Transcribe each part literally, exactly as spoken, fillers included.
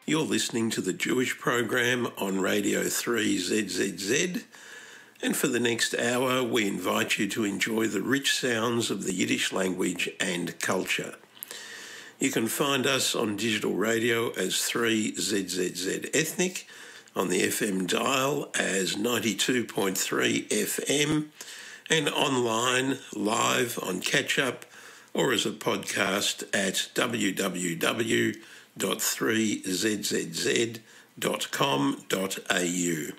You're listening to the Jewish program on Radio three Z Z Z, and for the next hour we invite you to enjoy the rich sounds of the Yiddish language and culture. You can find us on digital radio as three Z Z Z Ethnic, on the F M dial as ninety-two point three F M, and online, live on Catch-Up, or as a podcast at w w w dot three z z z dot com dot a u.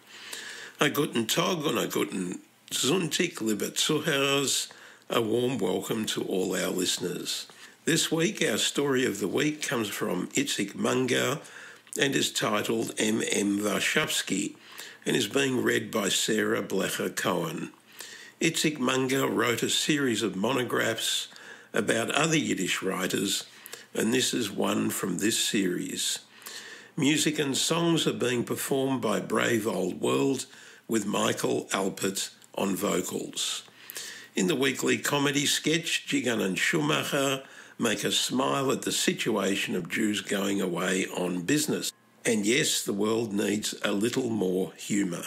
A guten Tag und a guten Sonntag, liebe Zuhörers. A warm welcome to all our listeners. This week, our story of the week comes from Itzik Munger and is titled M M Warshawski and is being read by Sarah Blecher-Cohen. Itzik Munger wrote a series of monographs about other Yiddish writers, and this is one from this series. Music and songs are being performed by Brave Old World with Michael Alpert on vocals. In the weekly comedy sketch, Jigan and Schumacher make us smile at the situation of Jews going away on business. And yes, the world needs a little more humour.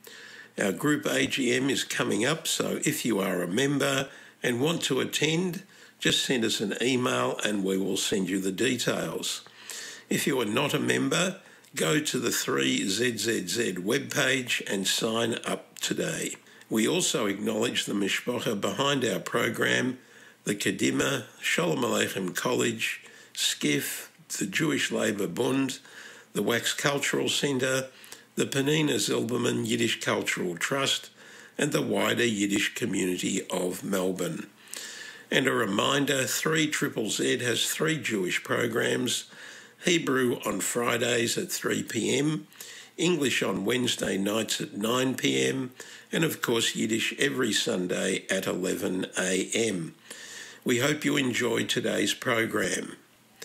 Our group A G M is coming up, so if you are a member and want to attend, just send us an email and we will send you the details. If you are not a member, go to the three Z Z Z webpage and sign up today. We also acknowledge the mishpacha behind our program, the Kedima, Shalom Aleichem College, Skiff, the Jewish Labour Bund, the Wax Cultural Centre, the Penina Zilberman Yiddish Cultural Trust, and the wider Yiddish community of Melbourne. And a reminder, three Z Z Z has three Jewish programs: Hebrew on Fridays at three p m, English on Wednesday nights at nine p m, and of course Yiddish every Sunday at eleven a m. We hope you enjoyed today's program.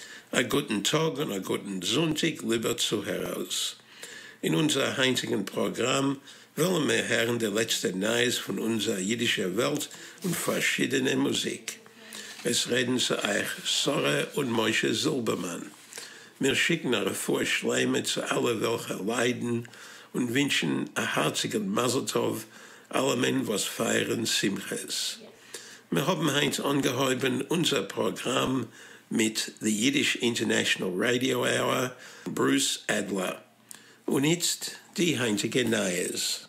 A guten Tag und a guten Sonntag, liebe Zuhörers. In unser heutigen Programm wollen wir hören die letzte Neues von unserer jiddischer Welt und verschiedene Musik. Es reden zu euch Sora und Moshe Silbermann. Wir schicken eure Vorschläge zu allen, welche leiden, und wünschen ein herzigen Mazel Tov allen, was feiern Simches. Wir haben heute angehäuben unser Programm mit the Yiddish International Radio Hour, Bruce Adler. Und jetzt die heutige Neues.